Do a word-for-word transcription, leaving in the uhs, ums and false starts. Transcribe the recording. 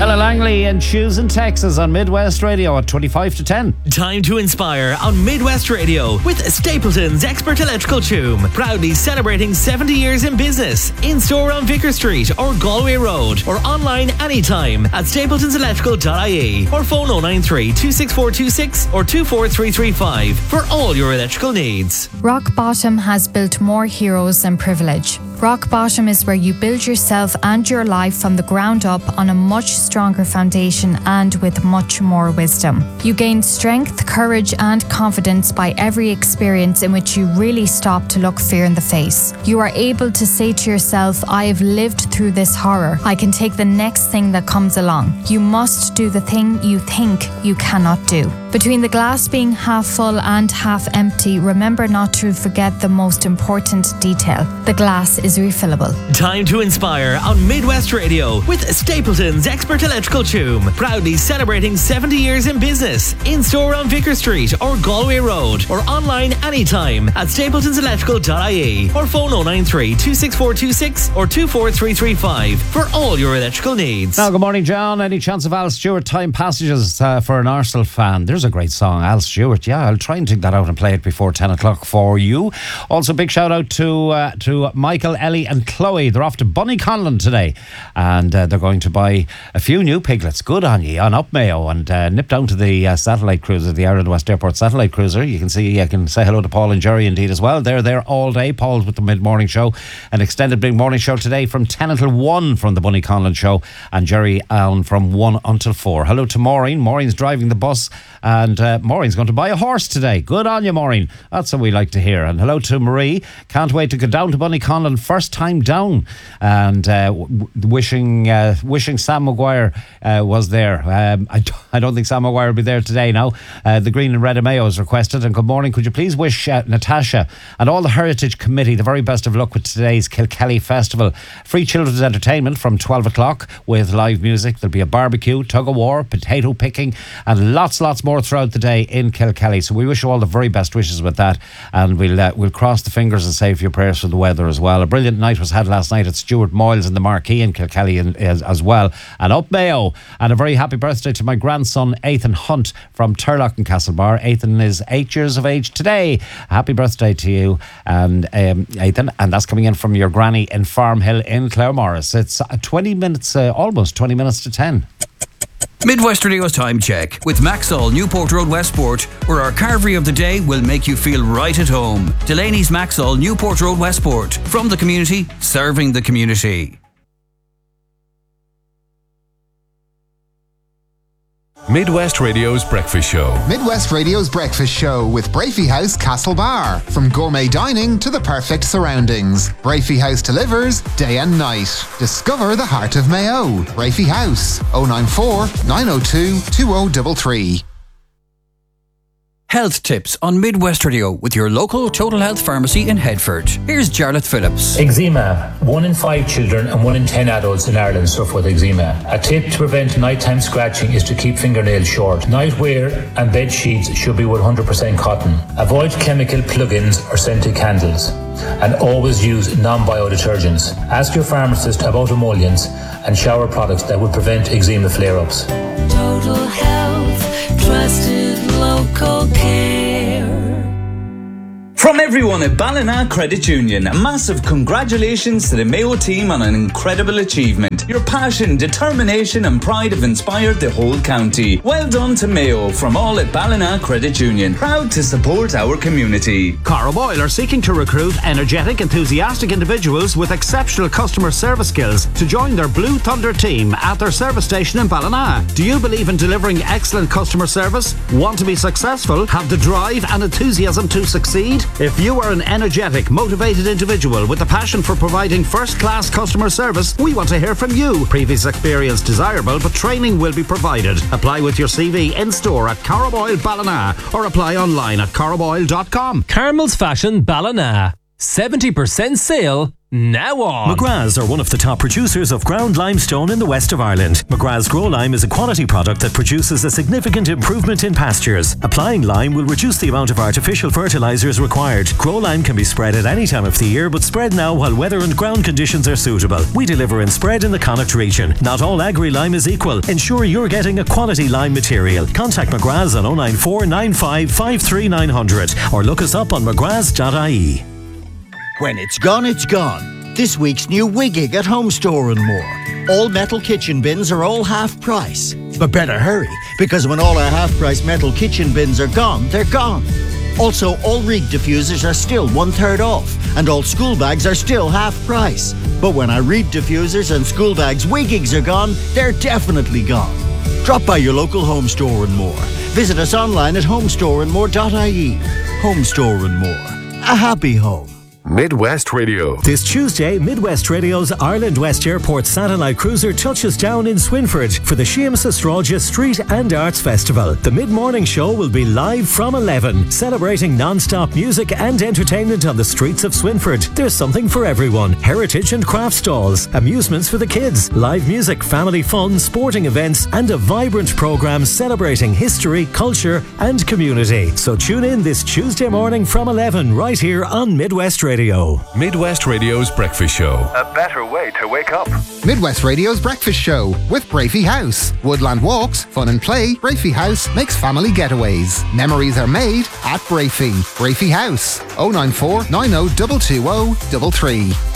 Ella Langley and Shoes in Texas on Midwest Radio at twenty-five to ten. Time to inspire on Midwest Radio with Stapleton's Expert Electrical Choom. Proudly celebrating seventy years in business. In store on Vicar Street or Galway Road, or online anytime at stapletons electrical dot I E or phone oh nine three, two six four two six or two four three three five for all your electrical needs. Rock Bottom has built more heroes than privilege. Rock Bottom is where you build yourself and your life from the ground up on a much stronger foundation and with much more wisdom. You gain strength, courage and confidence by every experience in which you really stop to look fear in the face. You are able to say to yourself, I have lived through this horror. I can take the next thing that comes along. You must do the thing you think you cannot do. Between the glass being half full and half empty, remember not to forget the most important detail. The glass is refillable. Time to inspire on Midwest Radio with Stapleton's Expert Electrical Choom. Proudly celebrating seventy years in business. In store on Vicar Street or Galway Road, or online anytime at stapletons electrical dot I E or phone oh nine three, two six four two six or two four three three five for all your electrical needs. Now, good morning, John. Any chance of Al Stewart Time Passages uh, for an Arsenal fan? There's a great song, Al Stewart. Yeah, I'll try and dig that out and play it before ten o'clock for you. Also, big shout out to uh, to Michael, Ellie and Chloe. They're off to Bunnyconlon today, and uh, they're going to buy a few new piglets. Good on you, on up Mayo, and uh, nip down to the uh, satellite cruiser, the Ireland West Airport satellite cruiser. You can see, you can say hello to Paul and Jerry indeed as well. They're there all day. Paul's with the mid-morning show, an extended big morning show today from ten until one from the Bunnyconlon show, and Jerry Allen from one until four. Hello to Maureen. Maureen's driving the bus, and uh, Maureen's going to buy a horse today. Good on you, Maureen. That's what we like to hear. And hello to Marie. Can't wait to go down to Bunnyconlon, first time down, and uh, w- wishing uh, wishing Sam Maguire uh, was there. Um, I, d- I don't think Sam Maguire will be there today now. Uh, the Green and Red of Mayo is requested. And good morning. Could you please wish uh, Natasha and all the Heritage Committee the very best of luck with today's Kilkelly Festival. Free children's entertainment from twelve o'clock with live music. There'll be a barbecue, tug of war, potato picking, and lots, lots more throughout the day in Kilkelly. So we wish you all the very best wishes with that, and we'll uh, we'll cross the fingers and say a few prayers for the weather as well. A brilliant night was had last night at Stuart Moyles in the Marquee in Kilkelly in, as, as well, and up Mayo. And a very happy birthday to my grandson Ethan Hunt from Turlock and Castlebar. Ethan is eight years of age today. Happy birthday to you, and um, Ethan, and that's coming in from your granny in Farmhill in Claremorris. It's uh, twenty minutes, uh, almost twenty minutes to ten. Midwest Radio's Time Check with Maxall, Newport Road, Westport, where our carvery of the day will make you feel right at home. Delaney's Maxall, Newport Road, Westport. From the community, serving the community. Midwest Radio's Breakfast Show. Midwest Radio's Breakfast Show with Brafey House Castlebar. From gourmet dining to the perfect surroundings, Brafey House delivers day and night. Discover the heart of Mayo. Brafey House, oh nine four, nine oh two, two oh three three. Health tips on Midwest Radio with your local Total Health Pharmacy in Headford. Here's Jarlath Phillips. Eczema. One in five children and one in ten adults in Ireland suffer with eczema. A tip to prevent nighttime scratching is to keep fingernails short. Nightwear and bed sheets should be one hundred percent cotton. Avoid chemical plug-ins or scented candles. And always use non-bio detergents. Ask your pharmacist about emollients and shower products that would prevent eczema flare-ups. Total Health, trusted local care. From everyone at Ballina Credit Union, a massive congratulations to the Mayo team on an incredible achievement. Your passion, determination and pride have inspired the whole county. Well done to Mayo from all at Ballina Credit Union. Proud to support our community. Carrow Oil are seeking to recruit energetic, enthusiastic individuals with exceptional customer service skills to join their Blue Thunder team at their service station in Ballina. Do you believe in delivering excellent customer service? Want to be successful? Have the drive and enthusiasm to succeed? If you are an energetic, motivated individual with a passion for providing first-class customer service, we want to hear from you. Previous experience desirable, but training will be provided. Apply with your C V in-store at Carrow Oil Ballina or apply online at carrow oil dot com. Carmel's Fashion Ballina. seventy percent sale now on. McGrath's are one of the top producers of ground limestone in the west of Ireland. McGrath's Grow Lime is a quality product that produces a significant improvement in pastures. Applying lime will reduce the amount of artificial fertilisers required. Grow Lime can be spread at any time of the year, but spread now while weather and ground conditions are suitable. We deliver and spread in the Connacht region. Not all agri lime is equal. Ensure you're getting a quality lime material. Contact McGrath's on oh nine four nine five five three nine hundred or look us up on mcgraths dot I E. When it's gone, it's gone. This week's new Wiggig at Home Store and More. All metal kitchen bins are all half price. But better hurry, because when all our half price metal kitchen bins are gone, they're gone. Also, all Reed diffusers are still one third off, and all school bags are still half price. But when our Reed diffusers and school bags Wiggigs are gone, they're definitely gone. Drop by your local Home Store and More. Visit us online at home store and more dot I E. Home Store and More. A happy home. Midwest Radio. This Tuesday, Midwest Radio's Ireland West Airport satellite cruiser touches down in Swinford for the Seamus Astraja Street and Arts Festival. The mid-morning show will be live from eleven, celebrating non-stop music and entertainment on the streets of Swinford. There's something for everyone. Heritage and craft stalls, amusements for the kids, live music, family fun, sporting events, and a vibrant programme celebrating history, culture, and community. So tune in this Tuesday morning from eleven, right here on Midwest Radio. Radio. Midwest Radio's Breakfast Show. A better way to wake up. Midwest Radio's Breakfast Show with Brafey House. Woodland walks, fun and play. Brafey House makes family getaways. Memories are made at Brafey. Brafey House. oh nine four nine oh two two oh three three.